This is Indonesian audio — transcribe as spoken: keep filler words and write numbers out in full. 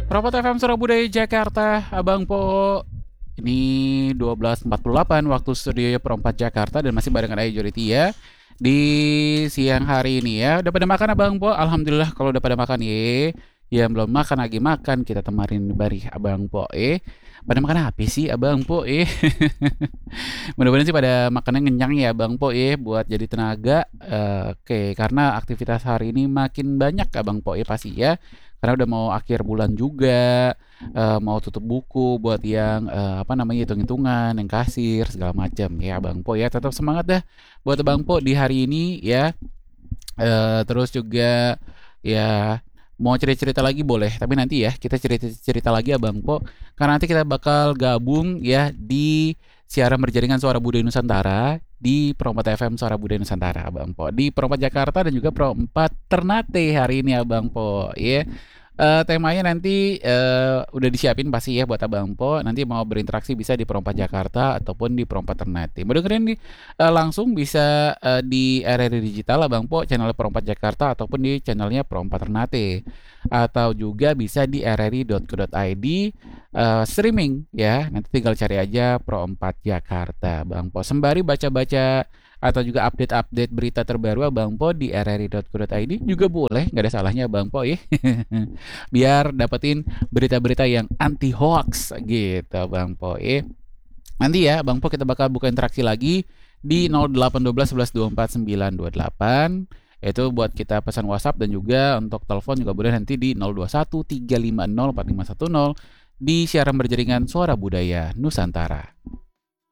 Propot F M Suara Budaya Jakarta, Abang Po. Ini dua belas empat puluh delapan waktu studio Pro empat Jakarta dan masih barengan Ayu Juritia di siang hari ini ya. Udah pada makan Abang Po? Alhamdulillah kalau udah pada makan ye. Yang belum makan lagi makan kita temarin bari Abang Po eh. Pada makan apa sih Abang Po eh? Mudah-mudahan sih pada makannya ngenyang ya Abang Po eh buat jadi tenaga. Eh, Oke, karena aktivitas hari ini makin banyak Abang Po eh pasti ya. Karena udah mau akhir bulan juga, eh, mau tutup buku buat yang eh, apa namanya hitung-hitungan, yang kasir segala macam ya Bang Po ya. Tetap semangat dah buat Bang Po di hari ini ya. Eh, terus juga ya mau cerita-cerita lagi boleh, tapi nanti ya kita cerita-cerita lagi ya Bang Po. Karena nanti kita bakal gabung ya di siaran berjaringan Suara Budaya Nusantara di Pro empat F M Suara Budaya Nusantara Abang Po, di Pro empat Jakarta dan juga Pro empat Ternate hari ini Abang Po ya. Eh, temanya nanti eh, udah disiapin pasti ya buat Abang Po. Nanti mau berinteraksi bisa di Pro empat Jakarta ataupun di Pro empat Ternate. Mau dengerin di, eh, langsung bisa eh, di R R I Digital Abang Po, channel Pro empat Jakarta ataupun di channelnya Pro empat Ternate. Atau juga bisa di r r i dot co dot i d eh, streaming ya. Nanti tinggal cari aja Pro empat Jakarta Bang Po. Sembari baca-baca atau juga update-update berita terbaru Abang Po di r r i dot co dot i d juga boleh, nggak ada salahnya Bang Po ya. Biar dapetin berita-berita yang anti hoax gitu Bang Po ya. Nanti ya Bang Po kita bakal buka interaksi lagi di nol delapan satu dua satu satu dua empat sembilan dua delapan. Itu buat kita pesan WhatsApp dan juga untuk telepon juga boleh nanti di nol dua satu tiga lima nol empat lima satu nol di siaran berjaringan Suara Budaya Nusantara.